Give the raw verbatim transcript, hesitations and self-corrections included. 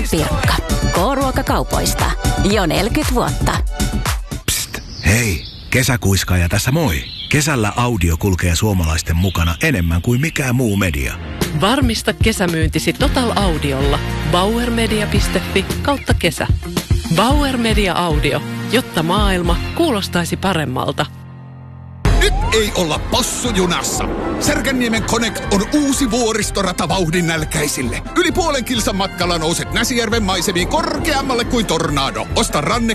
Pirkka. K-ruokakaupoista. Jo neljäkymmentä vuotta. Psst, hei, kesäkuiskaaja tässä moi. Kesällä audio kulkee suomalaisten mukana enemmän kuin mikään muu media. Varmista kesämyyntisi Total Audiolla. bauermedia piste fi kautta kesä. Bauer Media Audio, jotta maailma kuulostaisi paremmalta. Nyt ei olla possujunassa. Särkänniemen Connect on uusi vuoristorata vauhdin nälkäisille. Yli puolen kilsan matkalla nouset Näsijärven maisemiin korkeammalle kuin tornado. Osta ranne